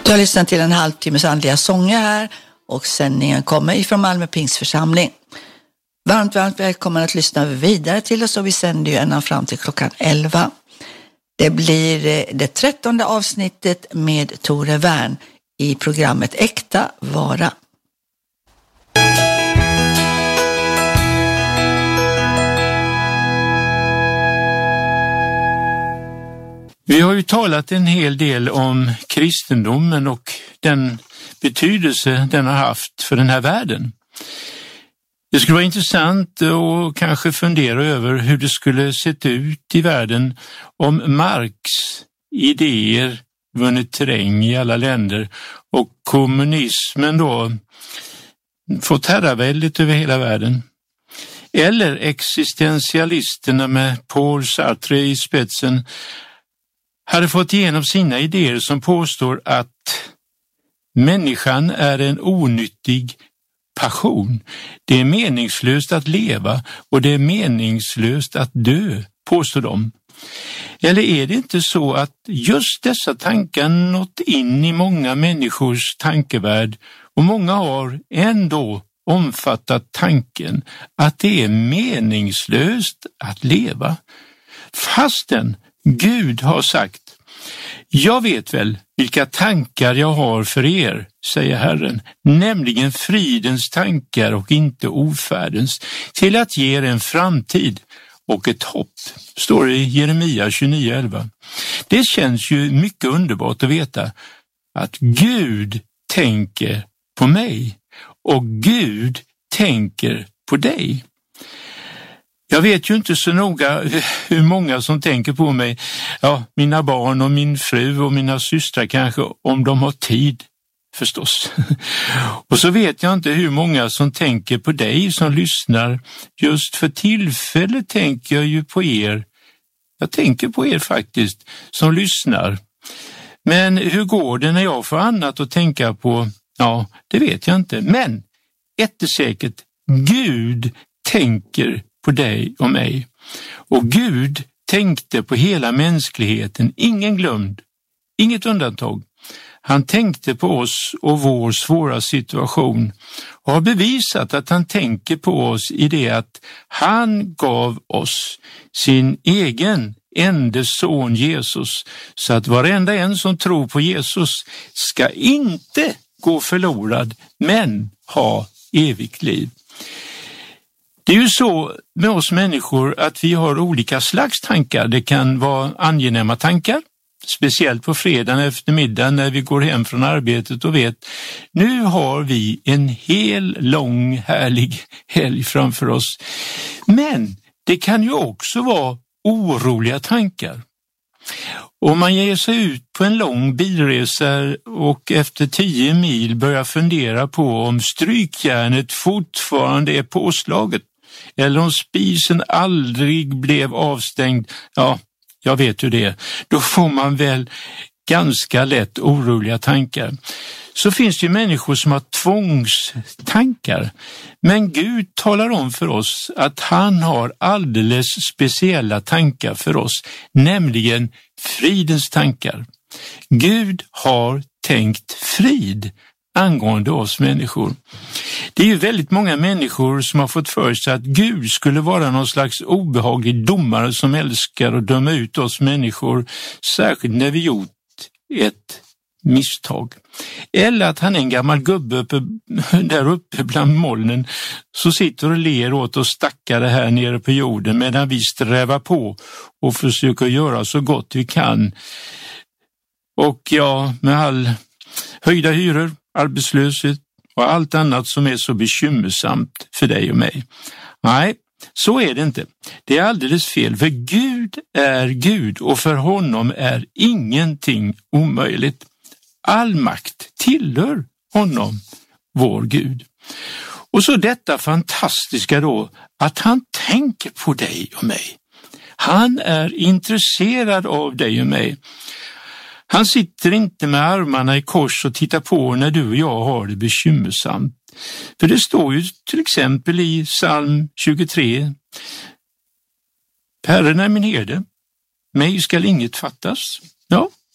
Du har lyssnat till en halvtimmes andliga sånger här och sändningen kommer ifrån Malmö Pingstförsamling. Varmt välkommen att lyssna vidare till oss och vi sänder ju ända fram till klockan 11. Det blir det 13:e avsnittet med Tore Wern i programmet Äkta vara. Vi har ju talat en hel del om kristendomen och den betydelse den har haft för den här världen. Det skulle vara intressant att kanske fundera över hur det skulle sett ut i världen om Marx idéer vunnit terräng i alla länder och kommunismen då fått herraväldet över hela världen. Eller existentialisterna med Paul Sartre i spetsen hade fått igenom sina idéer som påstår att människan är en onyttig passion. Det är meningslöst att leva och det är meningslöst att dö, påstår de. Eller är det inte så att just dessa tankar nått in i många människors tankevärld och många har ändå omfattat tanken att det är meningslöst att leva? Fastän Gud har sagt: jag vet väl vilka tankar jag har för er, säger Herren, nämligen fridens tankar och inte ofärdens, till att ge er en framtid och ett hopp, står det i Jeremia 29:11. Det känns ju mycket underbart att veta att Gud tänker på mig och Gud tänker på dig. Jag vet ju inte så noga hur många som tänker på mig. Ja, mina barn och min fru och mina systrar kanske, om de har tid förstås. Och så vet jag inte hur många som tänker på dig som lyssnar. Just för tillfället tänker jag ju på er. Jag tänker på er faktiskt som lyssnar. Men hur går det när jag får annat att tänka på? Ja, det vet jag inte. Men ett är säkert, Gud tänker på dig och mig. Och Gud tänkte på hela mänskligheten, ingen glömd, inget undantag. Han tänkte på oss och vår svåra situation och har bevisat att han tänker på oss i det att han gav oss sin egen enda son Jesus, så att varenda en som tror på Jesus ska inte gå förlorad men ha evigt liv. Det är ju så med oss människor att vi har olika slags tankar. Det kan vara angenäma tankar, speciellt på fredagen eftermiddag när vi går hem från arbetet och vet nu har vi en hel lång härlig helg framför oss. Men det kan ju också vara oroliga tankar. Om man ger sig ut på en lång bilresa och efter 10 mil börjar fundera på om strykjärnet fortfarande är påslaget eller om spisen aldrig blev avstängd, ja, jag vet ju det, då får man väl ganska lätt oroliga tankar. Så finns det ju människor som har tvångstankar, men Gud talar om för oss att han har alldeles speciella tankar för oss, nämligen fridens tankar. Gud har tänkt frid angående oss människor. Det är ju väldigt många människor som har fått för sig att Gud skulle vara någon slags obehaglig domare som älskar att döma ut oss människor, särskilt när vi gjort ett misstag. Eller att han är en gammal gubbe där uppe bland molnen så sitter och ler åt oss stackare här nere på jorden medan vi strävar på och försöker göra så gott vi kan. Och ja, med all höjda hyror, arbetslöshet och allt annat som är så bekymmersamt för dig och mig. Nej, så är det inte. Det är alldeles fel, för Gud är Gud och för honom är ingenting omöjligt. All makt tillhör honom, vår Gud. Och så detta fantastiska då, att han tänker på dig och mig. Han är intresserad av dig och mig. Han sitter inte med armarna i kors och tittar på när du och jag har det bekymmersamt. För det står ju till exempel i psalm 23: Herren är min herde, mig skall inget fattas. Ja,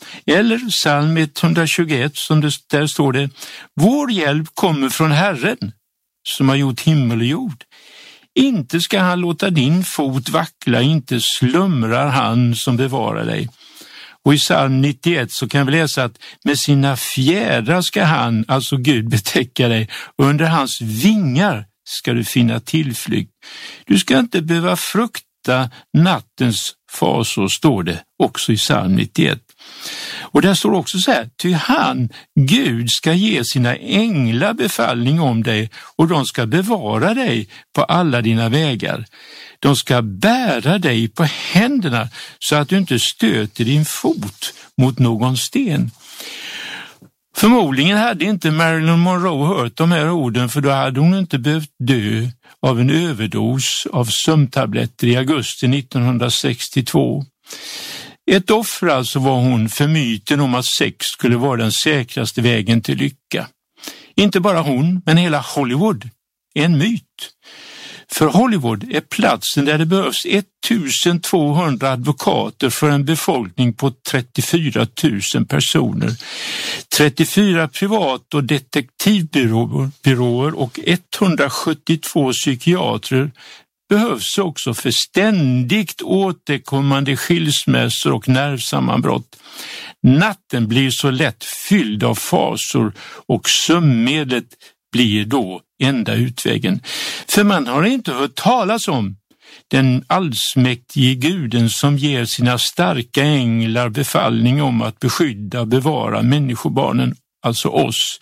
Eller psalm 121 där står det: vår hjälp kommer från Herren som har gjort himmel och jord. Inte ska han låta din fot vackla, inte slumrar han som bevarar dig. Och i psalm 91 så kan vi läsa att med sina fjädrar ska han, alltså Gud, betäcka dig, och under hans vingar ska du finna tillflykt. Du ska inte behöva frukta nattens fasor, står det också i psalm 91. Och där står också så här: ty han, Gud, ska ge sina änglar befallning om dig, och de ska bevara dig på alla dina vägar. De ska bära dig på händerna så att du inte stöter din fot mot någon sten. Förmodligen hade inte Marilyn Monroe hört de här orden, för då hade hon inte behövt dö av en överdos av sömntabletter i augusti 1962. Ett offer alltså var hon för myten om att sex skulle vara den säkraste vägen till lycka. Inte bara hon, men hela Hollywood är en myt. För Hollywood är platsen där det behövs 1200 advokater för en befolkning på 34 000 personer. 34 privat- och detektivbyråer och 172 psykiatrer behövs också för ständigt återkommande skilsmässor och nervsammanbrott. Natten blir så lätt fylld av fasor och sömnmedlet blir då enda utvägen. För man har inte hört talas om den allsmäktige guden som ger sina starka änglar befallning om att beskydda och bevara människobarnen, alltså oss.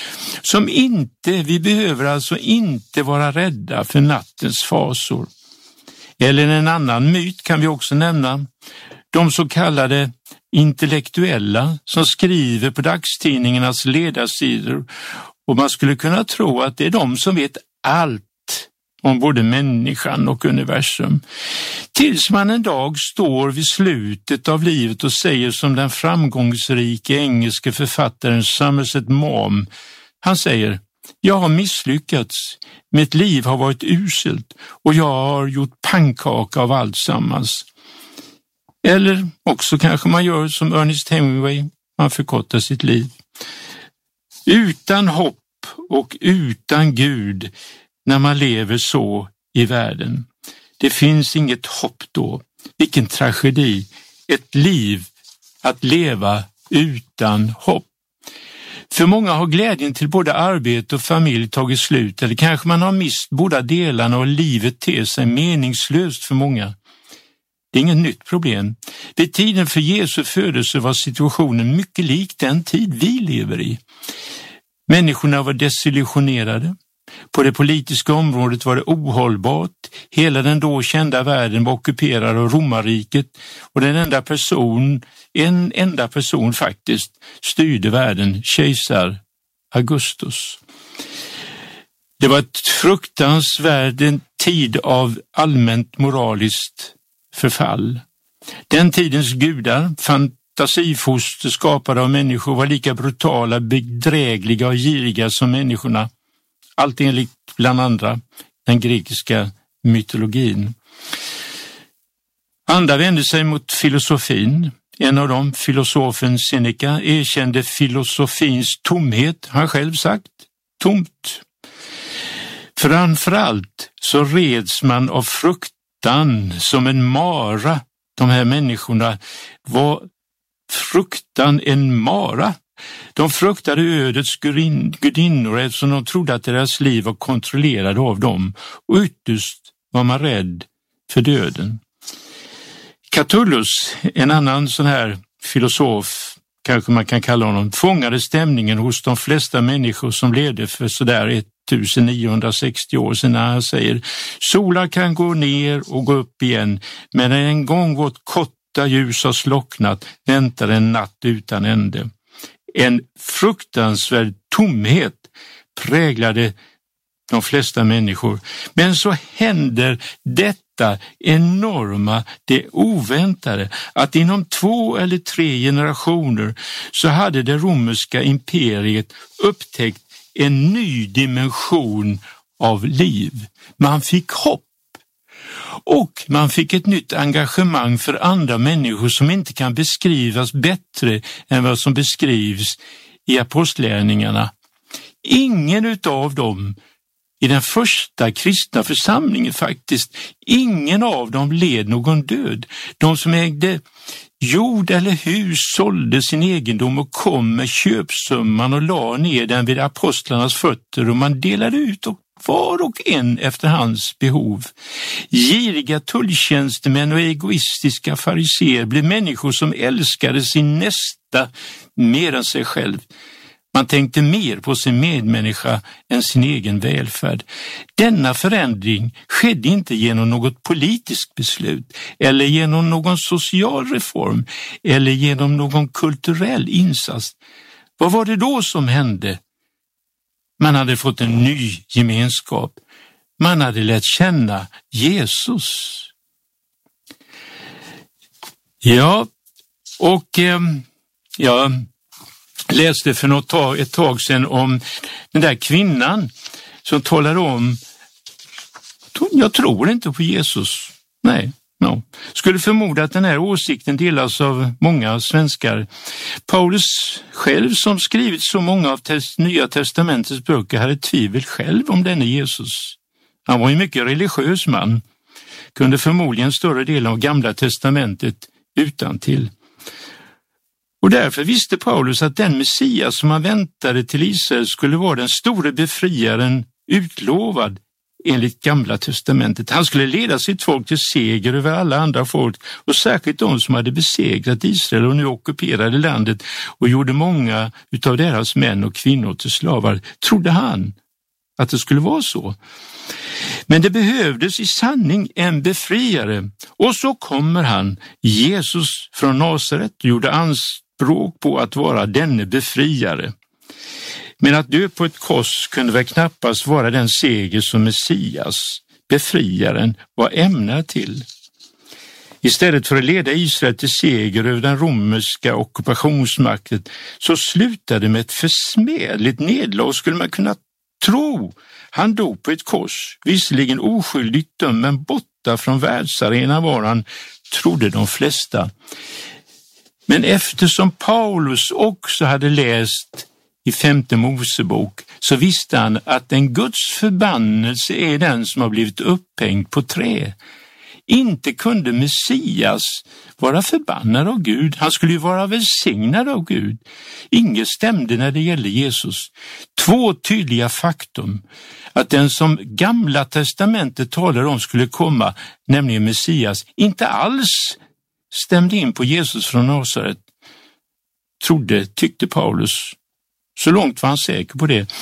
Vi behöver alltså inte vara rädda för nattens fasor. Eller en annan myt kan vi också nämna. De så kallade intellektuella som skriver på dagstidningarnas ledarsidor, och man skulle kunna tro att det är de som vet allt om både människan och universum. Tills man en dag står vid slutet av livet och säger som den framgångsrike engelske författaren Somerset Maugham. Han säger: jag har misslyckats, mitt liv har varit uselt och jag har gjort pannkaka av allt sammans. Eller också kanske man gör som Ernest Hemingway, man förkortar sitt liv. Utan hopp och utan Gud när man lever så i världen. Det finns inget hopp då. Vilken tragedi. Ett liv att leva utan hopp. För många har glädjen till både arbete och familj tagit slut, eller kanske man har mist båda delarna och livet ter sig meningslöst för många. Det är inget nytt problem. Vid tiden för Jesu födelse var situationen mycket lik den tid vi lever i. Människorna var desillusionerade. På det politiska området var det ohållbart. Hela den då kända världen var ockuperad av romarriket, och en enda person faktiskt styrde världen, kejsar Augustus. Det var ett fruktansvärd tid av allmänt moraliskt förfall. Den tidens gudar, fantasifoster skapade av människor, var lika brutala, bedrägliga och giriga som människorna. Allt enligt bland andra den grekiska mytologin. Andra vände sig mot filosofin. En av dem, filosofen Seneca, erkände filosofins tomhet, har han själv sagt. Tomt. Framförallt så reds man av fruktan som en mara. De här människorna var fruktan en mara. De fruktade ödets gudinnor eftersom de trodde att deras liv var kontrollerade av dem, och ytterst var man rädd för döden. Catullus, en annan sån här filosof, kanske man kan kalla honom, fångade stämningen hos de flesta människor som levde för sådär 1960 år sedan, när han säger: solar kan gå ner och gå upp igen, men när en gång vårt korta ljus har slocknat väntar en natt utan ände. En fruktansvärd tomhet präglade de flesta människor. Men så händer detta enorma, det oväntade, att inom 2 eller 3 generationer så hade det romerska imperiet upptäckt en ny dimension av liv. Man fick hopp. Och man fick ett nytt engagemang för andra människor som inte kan beskrivas bättre än vad som beskrivs i apostlagärningarna. Ingen utav dem i den första kristna församlingen faktiskt, ingen av dem led någon död. De som ägde jord eller hus sålde sin egendom och kom med köpsumman och la ner den vid apostlarnas fötter, och man delade ut och var och en efter hans behov. Giriga tulltjänstemän och egoistiska fariseer blev människor som älskade sin nästa mer än sig själv. Man tänkte mer på sin medmänniska än sin egen välfärd. Denna förändring skedde inte genom något politiskt beslut eller genom någon social reform eller genom någon kulturell insats. Vad var det då som hände? Man hade fått en ny gemenskap. Man hade lärt känna Jesus. Ja, och jag läste för ett tag sedan om den där kvinnan som talade om, jag tror inte på Jesus. Nej. No. Skulle förmoda att den här åsikten delas av många svenskar. Paulus själv, som skrivit så många av Nya testamentets böcker, hade tvivel själv om denne Jesus. Han var en mycket religiös man, kunde förmodligen större delen av Gamla testamentet utantill. Och därför visste Paulus att den Messias som han väntade till Israel skulle vara den store befriaren, utlovad enligt Gamla testamentet. Han skulle leda sitt folk till seger över alla andra folk, och särskilt de som hade besegrat Israel och nu ockuperade landet och gjorde många utav deras män och kvinnor till slavar. Trodde han att det skulle vara så? Men det behövdes i sanning en befriare, och så kommer han, Jesus från Nasaret, och gjorde anspråk på att vara denne befriare. Men att dö på ett kors kunde väl knappast vara den seger som Messias, befriaren, var ämnad till. Istället för att leda Israel till seger över den romerska ockupationsmakten så slutade med ett försmädligt nederlag, skulle man kunna tro. Han dog på ett kors, visserligen oskyldigt dömd, men borta från världsarenan var han, trodde de flesta. Men eftersom Paulus också hade läst i 5:e Mosebok, så visste han att en Guds förbannelse är den som har blivit upphängd på trä. Inte kunde Messias vara förbannad av Gud. Han skulle ju vara välsignad av Gud. Inget stämde när det gällde Jesus. Två tydliga faktum. Att den som Gamla testamentet talar om skulle komma, nämligen Messias, inte alls stämde in på Jesus från Nasaret. Tyckte Paulus. Så långt var han säker på det.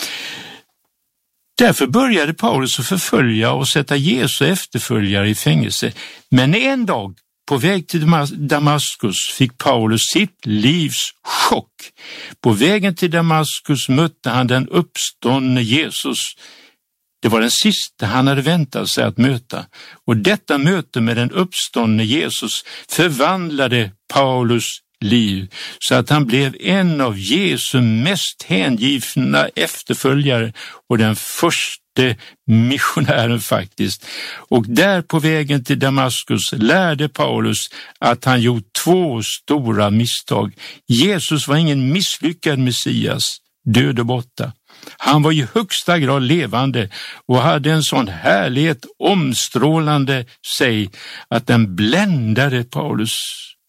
Därför började Paulus att förfölja och sätta Jesu efterföljare i fängelse. Men en dag på väg till Damaskus fick Paulus sitt livs chock. På vägen till Damaskus mötte han den uppståndne Jesus. Det var den sista han hade väntat sig att möta. Och detta möte med den uppståndne Jesus förvandlade Paulus liv, så att han blev en av Jesu mest hängivna efterföljare och den första missionären faktiskt. Och där på vägen till Damaskus lärde Paulus att han gjort två stora misstag. Jesus var ingen misslyckad Messias, död och borta. Han var i högsta grad levande och hade en sån härlighet omstrålande sig att den bländade Paulus.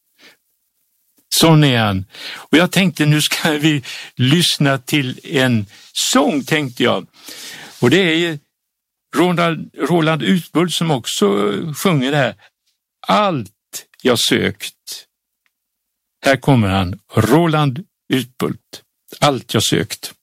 Sån är han. Och jag tänkte, nu ska vi lyssna till en sång, tänkte jag. Och det är Roland Utbult som också sjunger det här. Allt jag sökt. Här kommer han, Roland Utbult. Allt jag sökt.